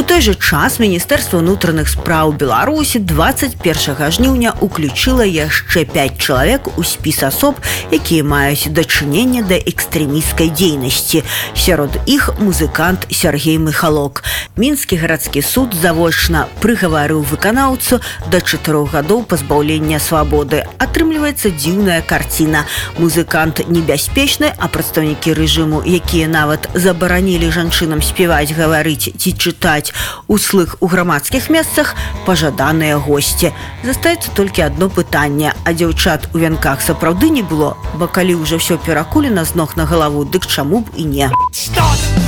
той жа час Міністэрства ўнутраных спраў Беларусі 21 жніўня уключыла яшчэ 5 чалавек у спіс асоб, якія маюць дачыненне да экстрэмісцкай дзейнасці. Сярод іх музыкант Сергей Михалок. Мінскі гарадскі суд завочна прыгаварыў выканаўцу да 4 гадоў пазбаўлення свабоды. Атрымліваецца дзіўная карціна. Музыкант небяспечны, а прадстаўнікі рэжыму, якія нават забаранілі жанчынам спяваць, гаварыць ці чытаць услых у грамадскіх месцах, пажаданыя госці. Застаецца толькі адно пытанне: а дзяўчат у вянках сапраўды не было? Бо калі ўжо ўсё перакулена з ног на галаву, дык чаму б і не?